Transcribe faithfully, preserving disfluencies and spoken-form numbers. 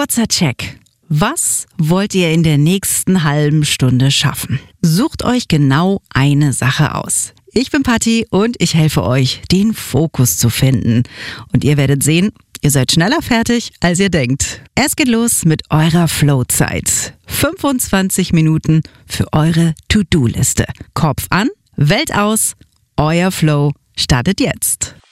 Kurzer Check. Was wollt ihr in der nächsten halben Stunde schaffen? Sucht euch genau eine Sache aus. Ich bin Patti und ich helfe euch, den Fokus zu finden. Und ihr werdet sehen, ihr seid schneller fertig, als ihr denkt. Es geht los mit eurer Flow-Zeit. fünfundzwanzig Minuten für eure To-Do-Liste. Kopf an, Welt aus, euer Flow startet jetzt.